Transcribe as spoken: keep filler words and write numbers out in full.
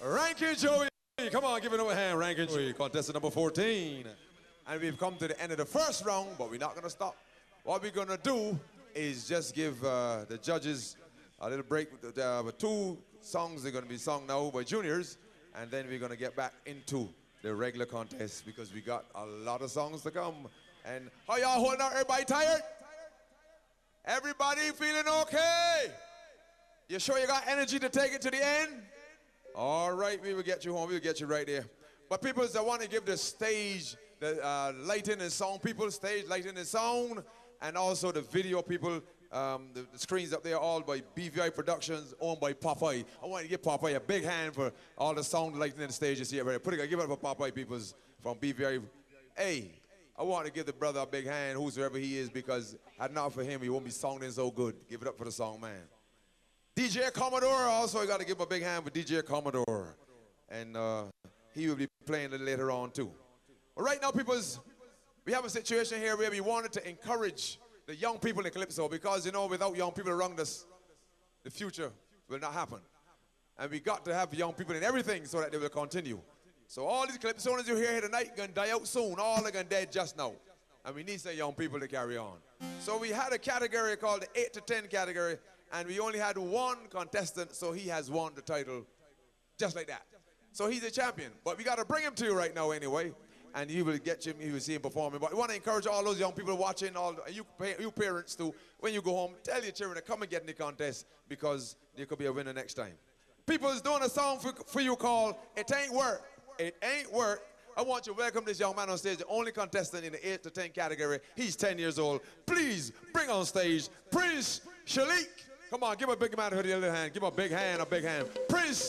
Rankin Joey. Come on, give it a hand, Rankin Joey. Contestant number fourteen. And we've come to the end of the first round, but we're not going to stop. What we're going to do is just give uh, the judges a little break. Uh, with two songs are going to be sung now by juniors, and then we're going to get back into the regular contest because we got a lot of songs to come. And how y'all holding out? Everybody tired? Everybody feeling okay? You sure you got energy to take it to the end? All right, we will get you home. We will get you right there. But people, I want to give the stage, the uh, lighting and sound people, stage lighting and sound, and also the video people, um, the, the screens up there, all by B V I Productions, owned by Popeye. I want to give Popeye a big hand for all the sound lighting and the stages here. Put it, give it up for Popeye peoples from B V I. Hey, I want to give the brother a big hand, whosoever he is, because had not for him, he won't be sounding so good. Give it up for the song man. D J Commodore, also I got to give him a big hand for D J Commodore. And uh, he will be playing a little later on too. But right now, peoples, we have a situation here where we wanted to encourage the young people in Calypso because, you know, without young people around us, the future will not happen. And we got to have young people in everything so that they will continue. So all these Calypsoans you hear here tonight are going to die out soon. All are going to dead just now. And we need some young people to carry on. So we had a category called the eight to ten category, and we only had one contestant, so he has won the title just like that. So he's a champion. But we got to bring him to you right now anyway, and you will get him, you will see him performing. But we want to encourage all those young people watching, all you, you parents too, when you go home, tell your children to come and get in the contest because there could be a winner next time. People is doing a song for, for you called It Ain't Work. It Ain't Work. I want you to welcome this young man on stage, the only contestant in the eight to ten category. He's ten years old. Please bring on stage Prince Shalik. Come on, give him a big man for the other hand. Give him a big hand, a big hand. Prince